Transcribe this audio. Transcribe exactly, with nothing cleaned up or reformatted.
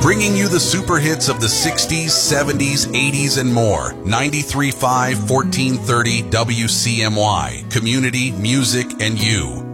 bringing you the super hits of the sixties, seventies, eighties, and more. ninety-three point five, fourteen thirty W C M Y. Community, music, and you.